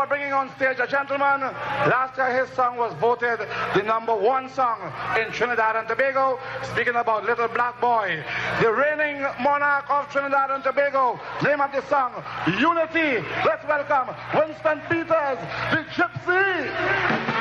we're bringing on stage a gentleman. Last year his song was voted the #1 song in Trinidad and Tobago. Speaking about Little Black Boy, the reigning monarch of Trinidad and Tobago. Name of the song, Unity. Let's welcome Winston Peters, the Gypsy.